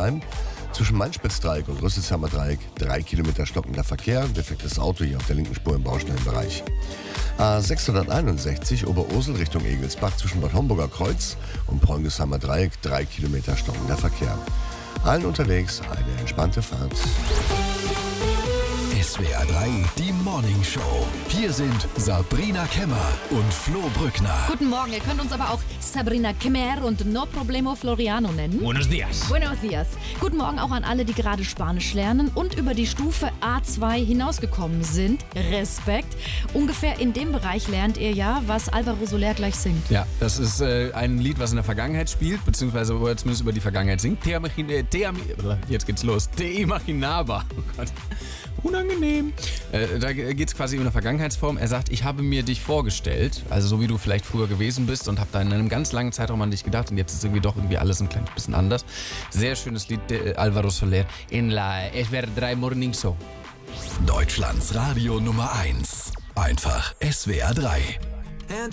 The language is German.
Hildesheim. Zwischen Main-Spitz-Dreieck und Rüsselsheimer Dreieck 3 Kilometer stockender Verkehr. Defektes Auto hier auf der linken Spur im Baustellenbereich. A661 Oberursel Richtung Egelsbach zwischen Bad Homburger Kreuz und Preungesheimer Dreieck 3 Kilometer stockender Verkehr. Allen unterwegs eine entspannte Fahrt. SWR 3, die Morning Show. Hier sind Sabrina Kemmer und Flo Brückner. Guten Morgen, ihr könnt uns aber auch Sabrina Kemmer und No Problemo Floriano nennen. Buenos dias. Buenos dias. Guten Morgen auch an alle, die gerade Spanisch lernen und über die Stufe A2 hinausgekommen sind. Respekt. Ungefähr in dem Bereich lernt ihr ja, was Álvaro Soler gleich singt. Ja, das ist ein Lied, was in der Vergangenheit spielt, beziehungsweise wo er zumindest über die Vergangenheit singt. Jetzt geht's los. Te imaginaba. Oh Gott. Unangenehm. Da geht es quasi um eine Vergangenheitsform. Er sagt, ich habe mir dich vorgestellt, also so wie du vielleicht früher gewesen bist und habe da in einem ganz langen Zeitraum an dich gedacht und jetzt ist irgendwie doch irgendwie alles ein kleines bisschen anders. Sehr schönes Lied, Álvaro Soler in la SWR 3 Morning Show. Deutschlands Radio Nummer 1. Einfach SWR 3.